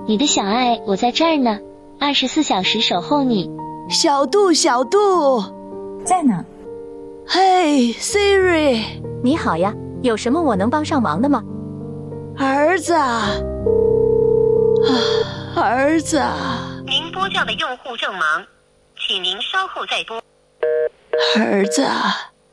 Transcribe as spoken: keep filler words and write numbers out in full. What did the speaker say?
你的小爱，我在这儿呢，二十四小时守候你。 小度，小度， 在呢。 嘿 ，Siri， 你好呀，有什么我能帮上忙的吗？ 儿子啊，儿子啊， 您拨叫的用户正忙，请您稍后再拨。 儿子啊。